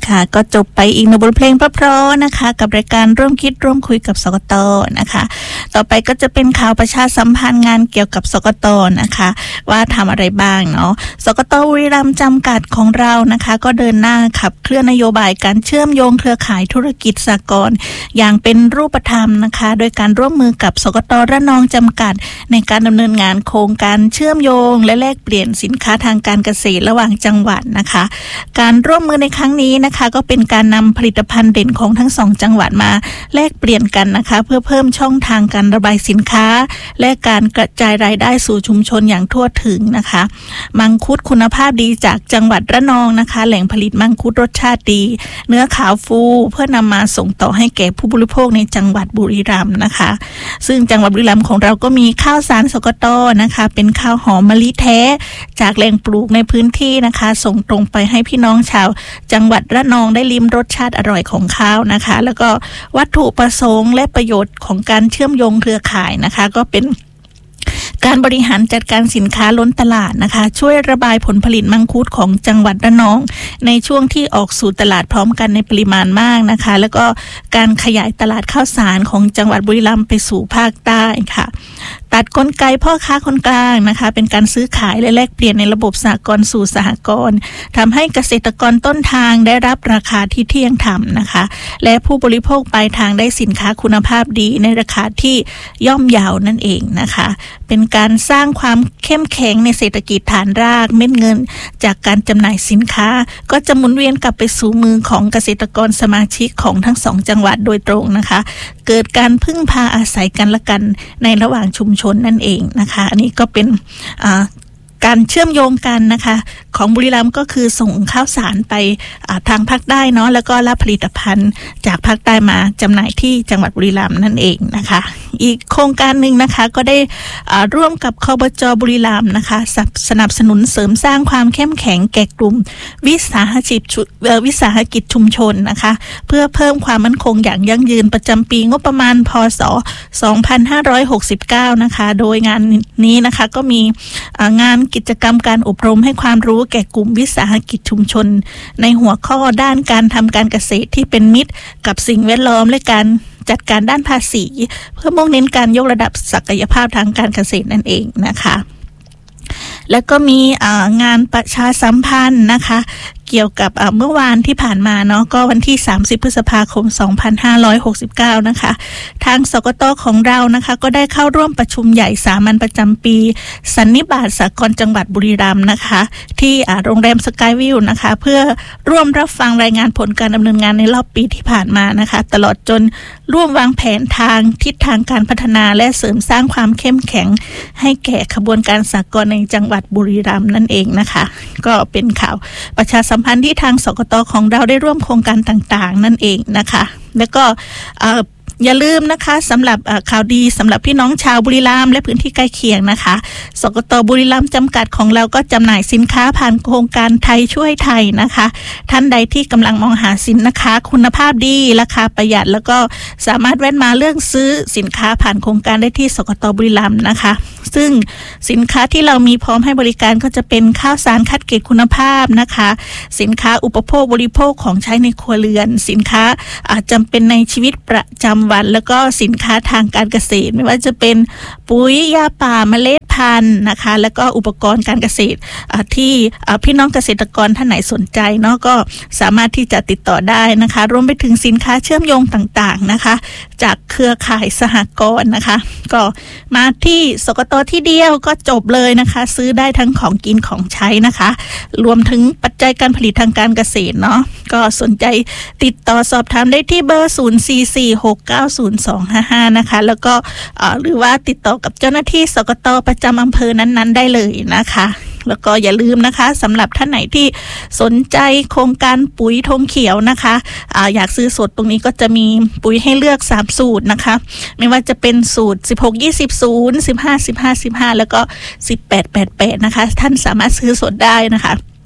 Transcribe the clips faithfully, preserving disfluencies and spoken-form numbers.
ค่ะก็จบไปอีกหนึ่งบทเพลงเพราะๆนะคะกับรายการร่วมคิดร่วมคุยกับสกต.นะคะต่อไปก็จะเป็นข่าวประชาสัมพันธ์งานเกี่ยวกับสกต.นะคะว่าทำอะไรบ้างเนาะสกต.บุรีรัมย์จำกัดของเรานะคะก็เดินหน้าขับเคลื่อนนโยบายการเชื่อมโยงเครือข่ายธุรกิจสหกรณ์อย่างเป็นรูปธรรมนะคะโดยการร่วมมือกับสกต.ระนองจำกัดในการดำเนินงานโครงการเชื่อมโยงและแลกเปลี่ยนสินค้าทางการเกษตรระหว่างจังหวัดนะคะการร่วมมือในครั้งนี้นะคะก็เป็นการนำผลิตภัณฑ์เด่นของทั้งสองจังหวัดมาแลกเปลี่ยนกันนะคะเพื่อเพิ่มช่องทางการระบายสินค้าและการกระจายรายได้สู่ชุมชนอย่างทั่วถึงนะคะมังคุดคุณภาพดีจากจังหวัดระนองนะคะแหล่งผลิตมังคุดรสชาติดีเนื้อขาวฟูเพื่อนำมาส่งต่อให้แก่ผู้บริโภคในจังหวัดบุรีรัมย์นะคะซึ่งจังหวัดบุรีรัมย์ของเราก็มีข้าวสารสกต.นะคะเป็นข้าวหอมมะลิแท้จากแหล่งปลูกในพื้นที่นะคะส่งตรงไปให้พี่น้องชาวจังหวัดระนองได้ลิ้มรสชาติอร่อยของข้าวนะคะแล้วก็วัตถุประสงค์และประโยชน์ของการเชื่อมโยงเครือข่ายนะคะก็เป็นการบริหารจัดการสินค้าล้นตลาดนะคะช่วยระบายผลผลิตมังคุดของจังหวัดระนองในช่วงที่ออกสู่ตลาดพร้อมกันในปริมาณมากนะคะแล้วก็การขยายตลาดข้าวสารของจังหวัดบุรีรัมย์ไปสู่ภาคใต้ค่ะตัดกลไกพ่อค้าคนกลางนะคะเป็นการซื้อขายและแลกเปลี่ยนในระบบสหกรณ์สู่สหกรณ์ทำให้เกษตรกรต้นทางได้รับราคาที่เที่ยงธรรมนะคะและผู้บริโภคปลายทางได้สินค้าคุณภาพดีในราคาที่ย่อมเยานั่นเองนะคะเป็นการสร้างความเข้มแข็งในเศรษฐกิจฐานรากเม็ดเงินจากการจำหน่ายสินค้าก็จะหมุนเวียนกลับไปสู่มือของเกษตรกรสมาชิกของทั้งสองจังหวัดโดยตรงนะคะเกิดการพึ่งพาอาศัยกันและกันในระหว่างชุมชนนั่นเองนะคะอันนี้ก็เป็นการเชื่อมโยงกันนะคะของบุรีรัมย์ก็คือส่งข้าวสารไปทางภาคใต้เนาะแล้วก็รับผลิตภัณฑ์จากภาคใต้มาจำหน่ายที่จังหวัดบุรีรัมย์นั่นเองนะคะอีกโครงการหนึ่งนะคะก็ได้ร่วมกับคบจ.บุรีรัมย์นะคะสนับสนุนเสริมสร้างความเข้มแข็งแก่กลุ่มวิสาหกิจวิสาหกิจชุมชนนะคะเพื่อเพิ่มความมั่นคงอย่างยั่งยืนประจำปีงบประมาณพ.ศ. สองพันห้าร้อยหกสิบเก้านะคะโดยงานนี้นะคะก็มีงานกิจกรรมการอบรมให้ความรู้แก่กลุ่มวิสาหกิจชุมชนในหัวข้อด้านการทำการเกษตรที่เป็นมิตรกับสิ่งแวดล้อมและการจัดการด้านภาษีเพื่อมุ่งเน้นการยกระดับศักยภาพทางการเกษตรนั่นเองนะคะแล้วก็มีงานประชาสัมพันธ์นะคะเกี่ยวกับเมื่อวานที่ผ่านมาเนาะก็วันที่สามสิบพฤษภาคมสองพันห้าร้อยหกสิบเก้านะคะทางสกต.ของเรานะคะก็ได้เข้าร่วมประชุมใหญ่สามัญประจำปีสันนิบาตสหกรณ์จังหวัดบุรีรัมย์นะคะที่โรงแรมสกายวิวนะคะเพื่อร่วมรับฟังรายงานผลการดำเนินงานในรอบปีที่ผ่านมานะคะตลอดจนร่วมวางแผนทางทิศทางการพัฒนาและเสริมสร้างความเข้มแข็งให้แก่ขบวนการสหกรณ์ในจังหวัดบุรีรัมย์นั่นเองนะคะก็เป็นข่าวประชาสัมพันธ์ที่ทางสกต.ของเราได้ร่วมโครงการต่างๆนั่นเองนะคะแล้วก็อย่าลืมนะคะสำหรับข่าวดีสำหรับพี่น้องชาวบุรีรัมย์และพื้นที่ใกล้เคียงนะคะสกต.บุรีรัมย์จำกัดของเราก็จำหน่ายสินค้าผ่านโครงการไทยช่วยไทยนะคะท่านใดที่กำลังมองหาสินค้าคุณภาพดีราคาประหยัดแล้วก็สามารถแวะมาเลือกซื้อสินค้าผ่านโครงการได้ที่สกต.บุรีรัมย์นะคะซึ่งสินค้าที่เรามีพร้อมให้บริการก็จะเป็นข้าวสารคัดเกรดคุณภาพนะคะสินค้าอุปโภคบริโภคของใช้ในครัวเรือนสินค้าจำเป็นในชีวิตประจำวันแล้วก็สินค้าทางการเกษตรไม่ว่าจะเป็นปุ๋ยยาป่าเมล็ดพันธุ์นะคะแล้วก็อุปกรณ์การเกษตรที่พี่น้องเกษตรกรท่านไหนสนใจเนาะก็สามารถที่จะติดต่อได้นะคะรวมไปถึงสินค้าเชื่อมโยงต่างๆนะคะจากเครือข่ายสหกรณ์นะคะก็มาที่สกต.ที่เดียวก็จบเลยนะคะซื้อได้ทั้งของกินของใช้นะคะรวมถึงปัจจัยการผลิตทางการเกษตรเนาะก็สนใจติดต่อสอบถามได้ที่เบอร์ศูนย์ สี่ สี่ หก เก้า ศูนย์ สอง ห้า ห้านะคะแล้วก็หรือว่าติดต่อกับเจ้าหน้าที่สกต.ประจำอำเภอนั้นๆได้เลยนะคะแล้วก็อย่าลืมนะคะสำหรับท่านไหนที่สนใจโครงการปุ๋ยธงเขียวนะคะอ่าอยากซื้อสดตรงนี้ก็จะมีปุ๋ยให้เลือกสามสูตรนะคะไม่ว่าจะเป็นสูตรสิบหก ยี่สิบ ศูนย์ สิบห้า สิบห้า สิบห้าแล้วก็สิบแปด แปด แปดนะคะท่านสามารถซื้อสดได้นะคะ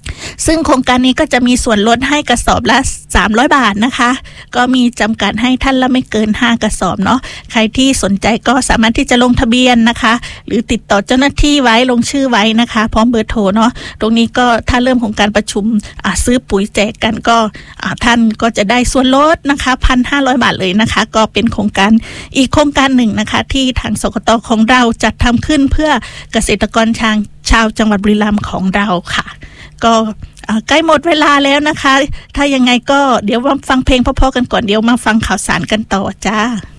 ซึ่งโครงการนี้ก็จะมีส่วนลดให้กระสอบละสามร้อยบาทนะคะก็มีจำกัดให้ท่านละไม่เกินห้ากระสอบเนาะใครที่สนใจก็สามารถที่จะลงทะเบียนนะคะหรือติดต่อเจ้าหน้าที่ไว้ลงชื่อไว้นะคะพร้อมเบอร์โทรเนาะตรงนี้ก็ถ้าเริ่มของการประชุมซื้อปุ๋ยแจกกันก็ท่านก็จะได้ส่วนลดนะคะ หนึ่งพันห้าร้อย บาทเลยนะคะก็เป็นโครงการอีกโครงการหนึ่งนะคะที่ทางสกต.ของเราจัดทำขึ้นเพื่อเกษตรกรชาวชาวจังหวัดบุรีรัมย์ของเราค่ะก็ใกล้หมดเวลาแล้วนะคะถ้ายังไงก็เดี๋ยวมาฟังเพลงเพราะๆกันก่อนเดี๋ยวมาฟังข่าวสารกันต่อจ้า